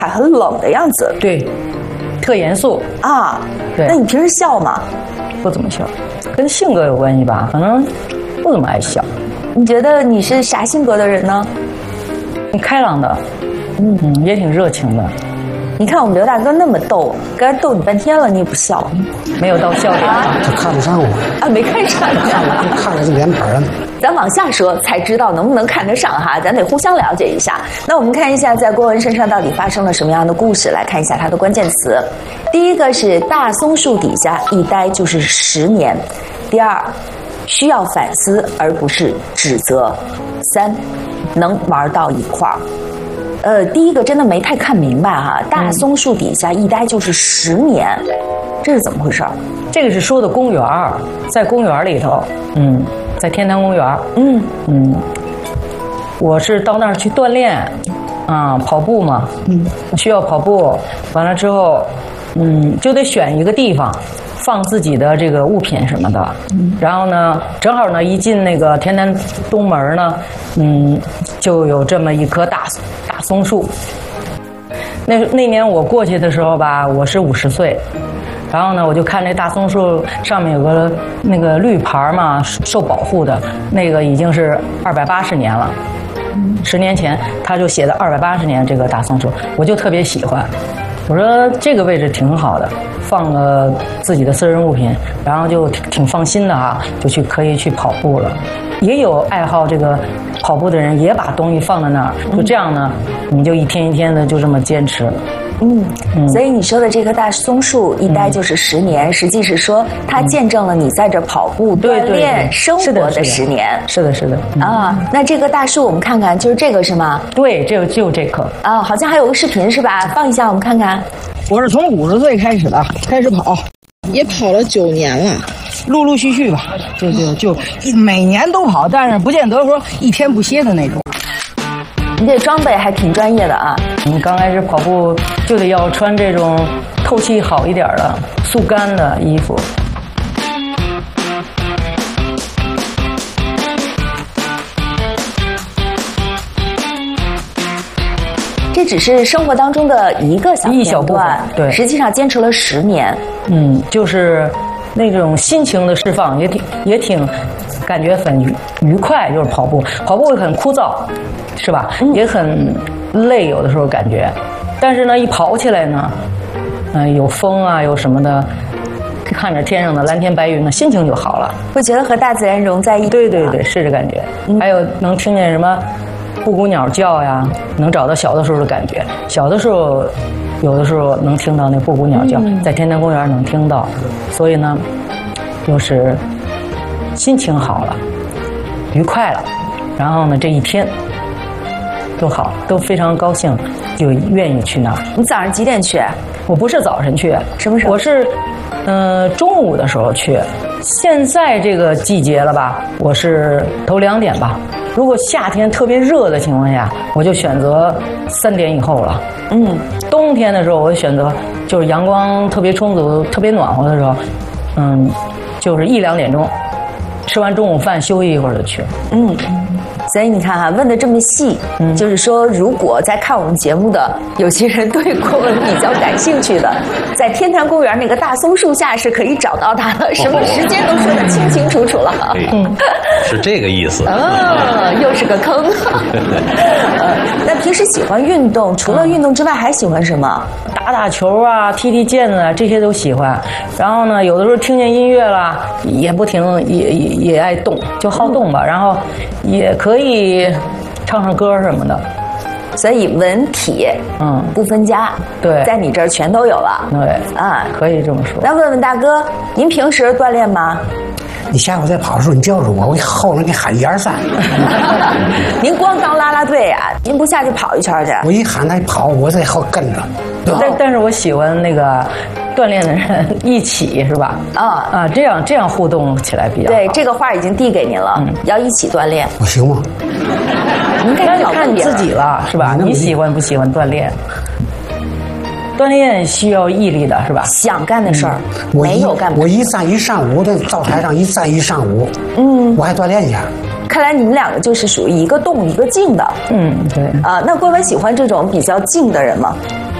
还很冷的样子。 对，特严肃啊。 对， 那你平时笑吗？ 不怎么笑，跟性格有关系吧，可能不怎么爱笑。 你觉得你是啥性格的人呢？ 挺开朗的，也挺热情的。 你看我们刘大哥那么逗，刚才逗你半天了，你也不笑， 没有到笑点啊？ 他看不上我啊，没看上你， 看的是脸盘儿。 咱往下说才知道能不能看得上哈，咱得互相了解一下。那我们看一下，在郭文身上到底发生了什么样的故事？来看一下他的关键词。第一个是大松树底下一待就是10年。第二，需要反思而不是指责。3，能玩到一块儿。第一个真的没太看明白哈，大松树底下一待就是10年，这是怎么回事？ 这个是说的公园，在公园里头，在天坛公园，我是到那儿去锻炼，跑步嘛，需要跑步，完了之后，就得选一个地方放自己的这个物品什么的，然后呢，正好呢一进那个天坛东门呢，就有这么一棵大松树。那年我过去的时候吧，我是50岁。然后呢，我就看这大松树上面有个那个绿牌嘛，受保护的，那个已经是280年了。10年前他就写的280年这个大松树，我就特别喜欢。我说这个位置挺好的，放个自己的私人物品，然后就挺放心的啊，就可以去跑步了。也有爱好这个跑步的人也把东西放在那儿，就这样呢，你就一天一天的就这么坚持。 所以你说的这棵大松树一待就是10年，实际是说它见证了你在这跑步、锻炼、生活的10年。 是的，是的。 啊，那这棵大树我们看看，就是这个是吗？ 对，就这棵。 啊，好像还有个视频是吧？放一下我们看看。 我是从50岁开始跑，也跑了9年了，陆陆续续吧，就每年都跑，但是不见得说一天不歇的那种。 你这装备还挺专业的啊！ 你刚开始跑步就得要穿这种透气好一点的速干的衣服。 这只是生活当中的一个小部分，对， 实际上坚持了10年。 就是那种心情的释放，也挺感觉很愉快，就是跑步会很枯燥。是吧？也很累，有的时候感觉，但是呢，一跑起来呢，有风啊，有什么的，看着天上的蓝天白云呢，心情就好了， 会觉得和大自然融在一起。 对，是这感觉。还有能听见什么布谷鸟叫呀，能找到小的时候的感觉。小的时候，有的时候能听到那布谷鸟叫，在天坛公园能听到，所以呢，就是心情好了，愉快了，然后呢，这一天都好，都非常高兴，就愿意去那儿。 你早上几点去？ 我不是早晨去， 什么时候？ 我是，中午的时候去。现在这个季节了吧，我是头2点吧。如果夏天特别热的情况下，我就选择3点以后了。冬天的时候，我选择就是阳光特别充足、特别暖和的时候，就是1、2点钟，吃完中午饭休息一会儿就去。 所以你看哈，问的这么细，就是说，如果在看我们节目的有些人对郭文比较感兴趣的，在天坛公园那个大松树下是可以找到他的，什么时间都说得清清楚楚了。 是这个意思。 又是个坑。那平时喜欢运动，除了运动之外还喜欢什么？ 打球啊，踢毽子啊，这些都喜欢。然后呢，有的时候听见音乐啦，也不停，也爱动，就好动吧。然后也可以唱唱歌什么的。 所以文体不分家， 对， 在你这儿全都有了。 对啊，可以这么说。 那问问大哥，您平时锻炼吗？ 你下午在跑的时候，你叫住我，我后面给你喊1、2、3。 您光当啦啦队啊？您不下去跑一圈去？ 我一喊他跑，我在后跟着。 但是我喜欢那个锻炼的人一起，是吧？这样互动起来比较好。 对，这个话已经递给您了，要一起锻炼。 我行吗？ 您该看你自己了，是吧？你喜欢不喜欢锻炼？锻炼需要毅力的，是吧？ 想干的事儿，没有干不。 我一站一上午在灶台上一站一上午，我还锻炼一下。 看来你们两个就是属于一个动一个静的。 对。 那桂文喜欢这种比较静的人吗？